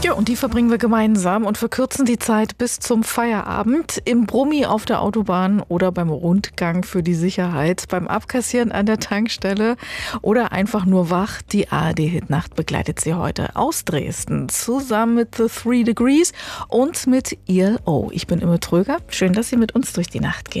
Ja, und die verbringen wir gemeinsam und verkürzen die Zeit bis zum Feierabend im Brummi auf der Autobahn oder beim Rundgang für die Sicherheit, beim Abkassieren an der Tankstelle oder einfach nur wach. Die ARD-Hitnacht begleitet Sie heute aus Dresden zusammen mit The 3 Degrees und mit ELO. Ich bin Imme Tröger. Schön, dass Sie mit uns durch die Nacht gehen.